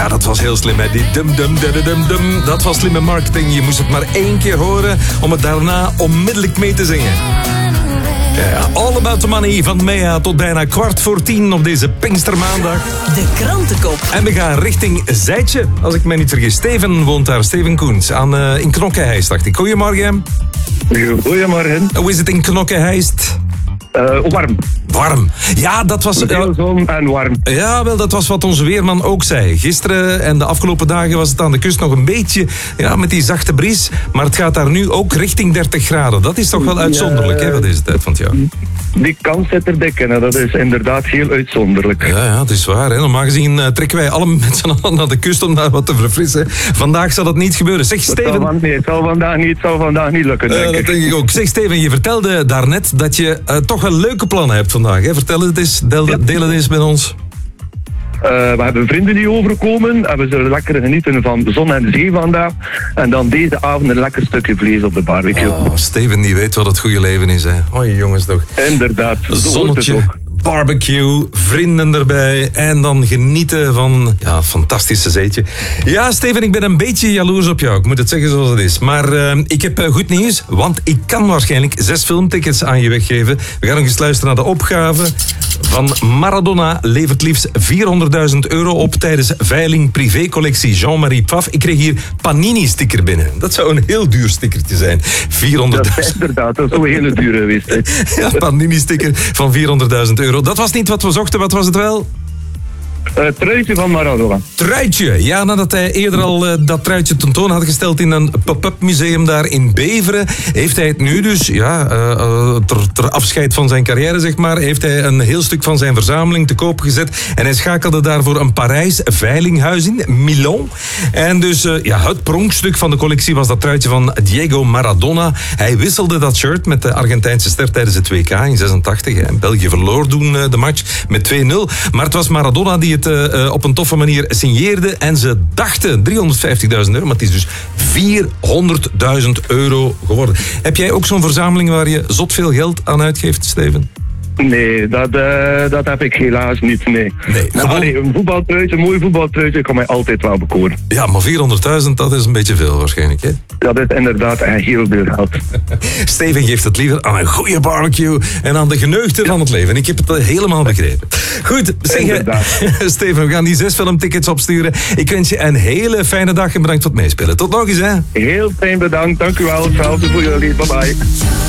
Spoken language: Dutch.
Ja, dat was heel slim, hè. Die dum. Dat was slimme marketing. Je moest het maar 1 keer horen om het daarna onmiddellijk mee te zingen. Ja, All About the Money van Mea tot bijna 9:15 op deze Pinkstermaandag. De krantenkop. En we gaan richting Zijtje, als ik me niet vergis. Steven woont daar, Steven Koens, in Knokke-Heist, dacht ik. Goedemorgen. Goedemorgen. Hoe is het in Knokke-Heist? Warm. Warm. Ja, dat was... Veel zon en warm. Ja, wel, dat was wat onze weerman ook zei. Gisteren en de afgelopen dagen was het aan de kust nog een beetje met die zachte bries. Maar het gaat daar nu ook richting 30 graden. Dat is toch wel uitzonderlijk, hè, voor deze tijd van het jaar. Die kans zit er dik in, dat is inderdaad heel uitzonderlijk. Ja, het is waar. Hè. Normaal gezien trekken wij alle met z'n allen naar de kust om daar wat te verfrissen. Vandaag zal dat niet gebeuren. Zeg, Steven... Het zal vandaag niet lukken, denk ik. Dat denk ik ook. Zeg, Steven, je vertelde daarnet dat je toch wel leuke plannen hebt vandaag. Hè? Vertel het eens, deel het eens met ons. We hebben vrienden die overkomen en we zullen lekker genieten van zon en zee vandaag. En dan deze avond een lekker stukje vlees op de barbecue. Oh, Steven die weet wat het goede leven is. Hè? Hoi jongens toch. Inderdaad. Zonnetje, barbecue, vrienden erbij en dan genieten van fantastische zeetje. Ja, Steven, ik ben een beetje jaloers op jou. Ik moet het zeggen zoals het is. Maar ik heb goed nieuws, want ik kan waarschijnlijk 6 filmtickets aan je weggeven. We gaan nog eens luisteren naar de opgave. Van Maradona levert liefst €400.000 op tijdens veiling privécollectie Jean-Marie Pfaff. Ik kreeg hier Panini-sticker binnen. Dat zou een heel duur stickertje zijn. 400.000. Inderdaad, dat is een hele dure geweest. Hè. Ja, Panini-sticker van €400.000. Dat was niet wat we zochten, wat was het wel? Truitje van Maradona. Truitje, ja, nadat hij eerder al dat truitje tentoon had gesteld in een pop-up museum daar in Beveren, heeft hij het nu dus, ter afscheid van zijn carrière, zeg maar, heeft hij een heel stuk van zijn verzameling te koop gezet en hij schakelde daarvoor een Parijs veilinghuis in, Milan. En dus, het pronkstuk van de collectie was dat truitje van Diego Maradona. Hij wisselde dat shirt met de Argentijnse ster tijdens het WK in 86. En België verloor toen de match met 2-0. Maar het was Maradona die het op een toffe manier signeerde. En ze dachten €350.000, maar het is dus €400.000 geworden. Heb jij ook zo'n verzameling waar je zot veel geld aan uitgeeft, Steven? Nee, dat heb ik helaas niet, nee. Nou, een voetbaltruitje, een mooi voetbaltruitje kan mij altijd wel bekoren. Ja, maar €400.000, dat is een beetje veel waarschijnlijk, hè? Dat is inderdaad heel veel geld. Steven geeft het liever aan een goede barbecue en aan de geneugten van het leven. Ik heb het helemaal begrepen. Goed, zeg, Steven, we gaan die 6 filmtickets opsturen. Ik wens je een hele fijne dag en bedankt voor het meespelen. Tot nog eens, hè? Heel fijn bedankt, dank u wel. Hetzelfde voor jullie, bye bye.